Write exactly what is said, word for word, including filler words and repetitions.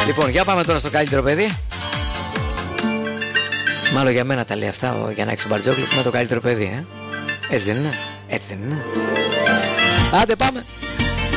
Λοιπόν, για πάμε τώρα στο καλύτερο παιδί. Μάλλον για μένα τα λέει αυτά ο Γιαννάκης ο Μπαρτζόκλου, με το καλύτερο παιδί, ε. Έτσι δεν είναι, έτσι δεν είναι. Άντε πάμε.